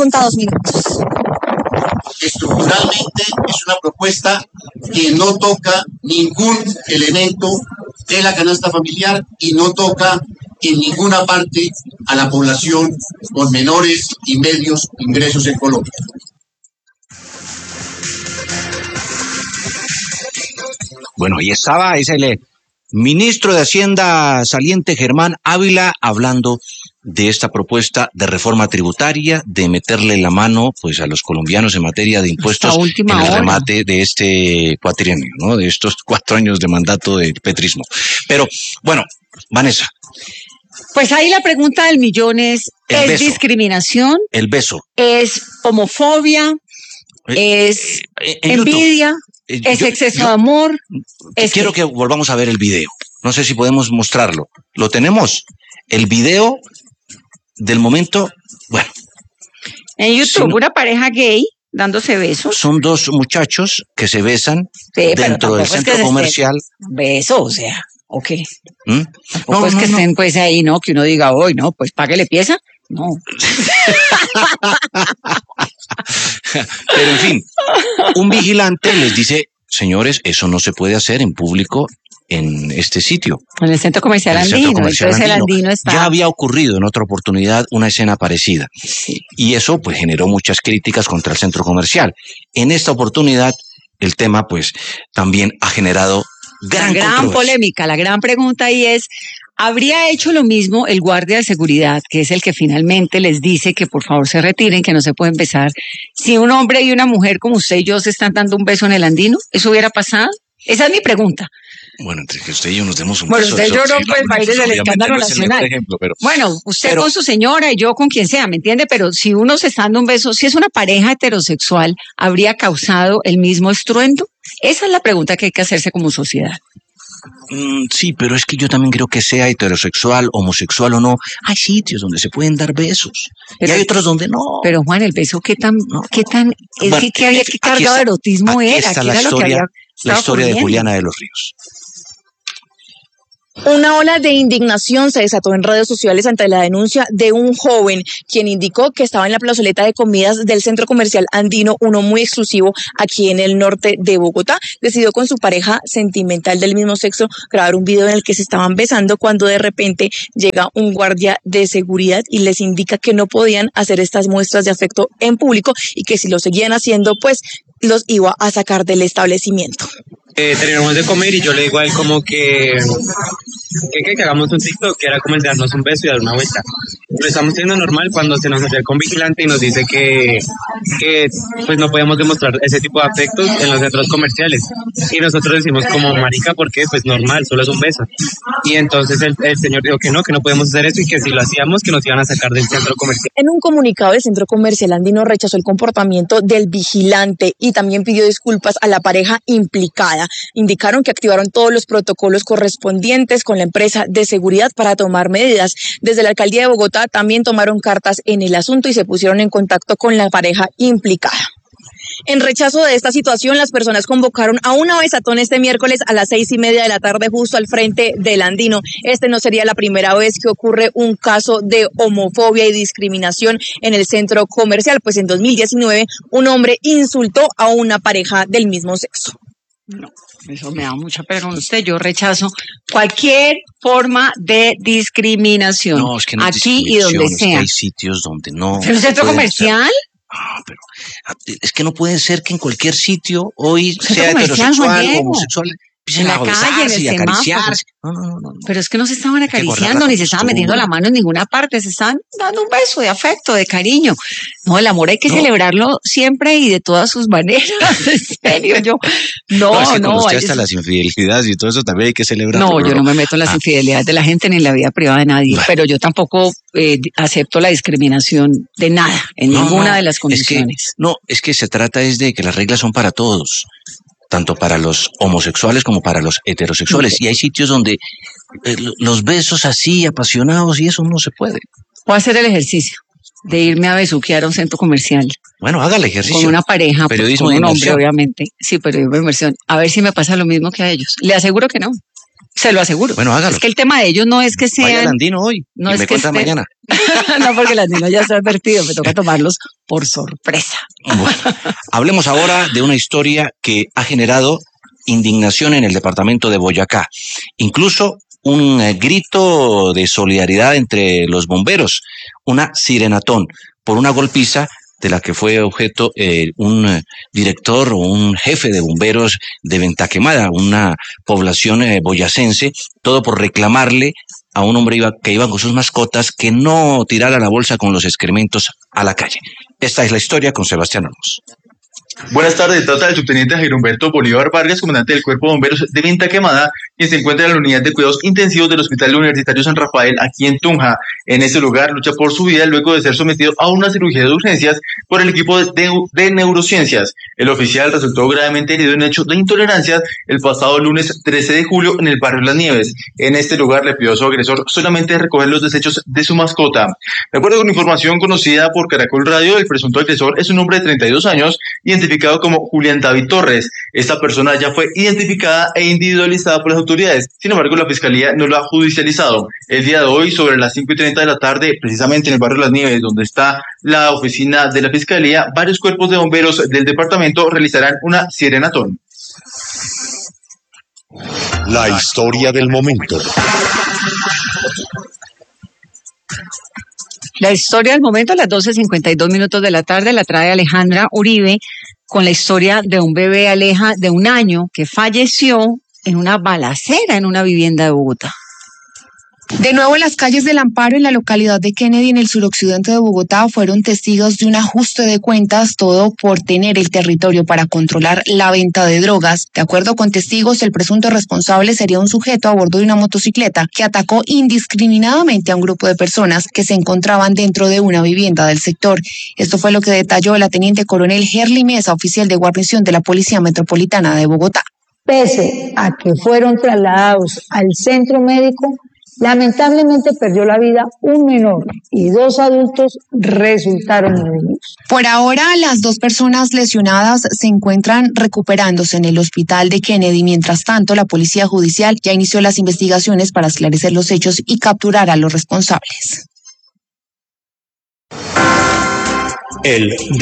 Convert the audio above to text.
Contados minutos. Estructuralmente es una propuesta que no toca ningún elemento de la canasta familiar y no toca en ninguna parte a la población con menores y medios ingresos en Colombia. Bueno, ahí estaba, es el ministro de Hacienda saliente, Germán Ávila, hablando de esta propuesta de reforma tributaria, de meterle la mano pues a los colombianos en materia de impuestos en el remate de este cuatrienio, ¿no? De estos 4 años de mandato del petrismo. Pero, bueno, Vanessa. Pues ahí la pregunta del millón es discriminación? El beso. ¿Es homofobia? ¿Es envidia? ¿Es exceso de amor? Quiero que volvamos a ver el video. No sé si podemos mostrarlo. ¿Lo tenemos? El video del momento, bueno. En YouTube, una pareja gay dándose besos. Son 2 muchachos que se besan dentro del centro comercial. Beso, o sea, ¿o qué? Tampoco es que estén pues ahí, ¿no? Que uno diga, hoy, ¿no? Pues páguele pieza. No. Pero en fin, un vigilante les dice, señores, eso no se puede hacer en público en este sitio. En el centro comercial andino. Entonces el andino está... Ya había ocurrido en otra oportunidad una escena parecida. Sí. Y eso pues generó muchas críticas contra el centro comercial. En esta oportunidad el tema pues también ha generado gran polémica. La gran pregunta ahí es, ¿habría hecho lo mismo el guardia de seguridad, que es el que finalmente les dice que por favor se retiren, que no se pueden besar, si un hombre y una mujer como usted y yo se están dando un beso en el andino? ¿Eso hubiera pasado? Esa es mi pregunta. Bueno, entre que usted y yo nos demos un beso. Bueno, usted y yo no, pues va a ir del escándalo nacional. Ejemplo, pero, bueno, usted con su señora y yo con quien sea, ¿me entiende? Pero si uno se está dando un beso, si es una pareja heterosexual, ¿habría causado el mismo estruendo? Esa es la pregunta que hay que hacerse como sociedad. Sí, pero es que yo también creo que sea heterosexual, homosexual o no, hay sitios donde se pueden dar besos pero, y hay otros donde no. Pero Juan, el beso, ¿qué tan, bueno, qué cargado de erotismo aquí era? Está ¿Qué la era historia, lo que la historia de Juliana de los Ríos. Una ola de indignación se desató en redes sociales ante la denuncia de un joven quien indicó que estaba en la plazoleta de comidas del centro comercial andino, uno muy exclusivo aquí en el norte de Bogotá. Decidió con su pareja sentimental del mismo sexo grabar un video en el que se estaban besando cuando de repente llega un guardia de seguridad y les indica que no podían hacer estas muestras de afecto en público y que si lo seguían haciendo pues los iba a sacar del establecimiento. Terminamos de comer y yo le digo a él como que hagamos un TikTok, que era como el de darnos un beso y dar una vuelta. Lo estamos teniendo normal cuando se nos acerca un vigilante y nos dice que pues no podemos demostrar ese tipo de afectos en los centros comerciales. Y nosotros decimos como, marica, ¿por qué? Pues normal, solo es un beso. Y entonces el señor dijo que no podemos hacer eso y que si lo hacíamos que nos iban a sacar del centro comercial. En un comunicado, el centro comercial andino rechazó el comportamiento del vigilante y también pidió disculpas a la pareja implicada. Indicaron que activaron todos los protocolos correspondientes con la empresa de seguridad para tomar medidas. Desde la alcaldía de Bogotá también tomaron cartas en el asunto y se pusieron en contacto con la pareja implicada. En rechazo de esta situación, las personas convocaron a una besatón este miércoles a las 6:30 de la tarde justo al frente del andino. Este no sería la primera vez que ocurre un caso de homofobia y discriminación en el centro comercial, pues en 2019 un hombre insultó a una pareja del mismo sexo. No, eso me da mucha pena con usted. Yo rechazo cualquier forma de discriminación. No, es que no aquí y donde sea. Es que hay sitios donde no. ¿En el centro comercial? No, pero es que no puede ser que en cualquier sitio hoy sea comercial, heterosexual o homosexual. En la calle, en el semáforo. No. Pero es que no se estaban acariciando, ni se estaban metiendo la mano en ninguna parte, se estaban dando un beso de afecto, de cariño. No, el amor hay que celebrarlo siempre y de todas sus maneras, en serio, yo, usted hasta las infidelidades y todo eso también hay que celebrarlo. No, yo no me meto en las infidelidades de la gente ni en la vida privada de nadie, pero yo tampoco acepto la discriminación de nada, en ninguna de las condiciones. Es que se trata es de que las reglas son para todos, tanto para los homosexuales como para los heterosexuales. Y hay sitios donde los besos así, apasionados, y eso no se puede. Voy a hacer el ejercicio de irme a besuquear a un centro comercial. Bueno, haga el ejercicio. Con una pareja, periodismo con un de hombre, obviamente. Sí, periodismo de inversión. A ver si me pasa lo mismo que a ellos. Le aseguro que no. Se lo aseguro. Bueno, hágalo. Es que el tema de ellos no es que sean... Vaya al Andino hoy no y es me que cuenta mañana. No, porque el Andino ya está advertido, me toca tomarlos por sorpresa. Bueno, hablemos ahora de una historia que ha generado indignación en el departamento de Boyacá. Incluso un grito de solidaridad entre los bomberos, una sirenatón por una golpiza de la que fue objeto un director o un jefe de bomberos de Ventaquemada, una población boyacense, todo por reclamarle a un hombre que iba con sus mascotas que no tirara la bolsa con los excrementos a la calle. Esta es la historia con Sebastián Olmos. Buenas tardes, trata del subteniente Jairo Humberto Bolívar Vargas, comandante del Cuerpo de Bomberos de Ventaquemada, quien se encuentra en la unidad de cuidados intensivos del Hospital Universitario San Rafael, aquí en Tunja. En este lugar lucha por su vida luego de ser sometido a una cirugía de urgencias por el equipo de neurociencias. El oficial resultó gravemente herido en hecho de intolerancia el pasado lunes 13 de julio en el barrio Las Nieves. En este lugar le pidió a su agresor solamente recoger los desechos de su mascota. De acuerdo con información conocida por Caracol Radio, el presunto agresor es un hombre de 32 años, identificado como Julián David Torres. Esta persona ya fue identificada e individualizada por las autoridades. Sin embargo, la Fiscalía no lo ha judicializado. El día de hoy, sobre las 5:30 de la tarde, precisamente en el barrio Las Nieves, donde está la oficina de la Fiscalía, varios cuerpos de bomberos del departamento realizarán una sirenatón. La historia del momento. La historia del momento a las 12:52 de la tarde la trae Alejandra Uribe con la historia de un bebé Aleja de 1 año que falleció en una balacera en una vivienda de Bogotá. De nuevo, las calles del Amparo en la localidad de Kennedy, en el suroccidente de Bogotá, fueron testigos de un ajuste de cuentas, todo por tener el territorio para controlar la venta de drogas. De acuerdo con testigos, el presunto responsable sería un sujeto a bordo de una motocicleta que atacó indiscriminadamente a un grupo de personas que se encontraban dentro de una vivienda del sector. Esto fue lo que detalló la teniente coronel Gerly Mesa, oficial de guarnición de la Policía Metropolitana de Bogotá. Pese a que fueron trasladados al centro médico, lamentablemente perdió la vida un menor y 2 adultos resultaron heridos. Por ahora, las 2 personas lesionadas se encuentran recuperándose en el hospital de Kennedy. Mientras tanto, la Policía Judicial ya inició las investigaciones para esclarecer los hechos y capturar a los responsables.